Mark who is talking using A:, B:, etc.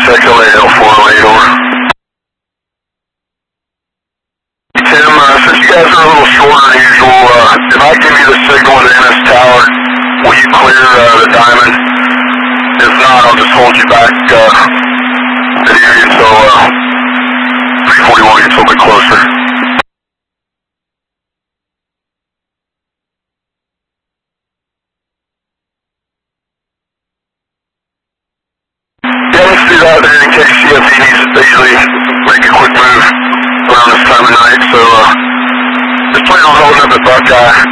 A: XLA-L408, over. Tim, since you guys are a little shorter than usual, if I give you the signal at NS Tower, will you clear the diamond? If not, I'll just hold you back to the area until 341 gets a little bit closer. Yeah, let's do that then in case CFD needs to usually make a quick move around this time of night, so just plan on holding up at Buckeye.